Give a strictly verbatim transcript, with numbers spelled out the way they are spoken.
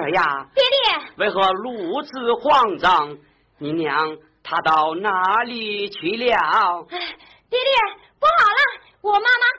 呀？ 爹爹， 为何如此慌张？你娘她到哪里去了？ 爹爹，不好了，我妈妈